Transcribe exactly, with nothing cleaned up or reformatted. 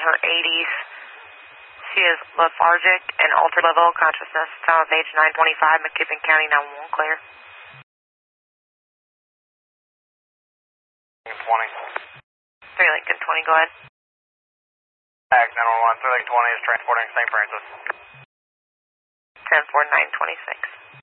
her eighties. She is lethargic and altered level of consciousness. Found with age nine twenty-five, McKibbin County nine one one, clear. twenty. three Lincoln twenty, go ahead. Ag nine one one, three Lincoln twenty is transporting Saint Francis. ten four nine twenty-six.